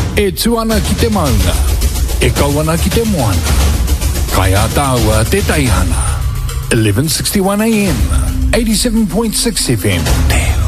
E tuana ki te maunga, e kawana ki te moana. Kai a tāua te Teihana. 1161 AM, 87.6 FM.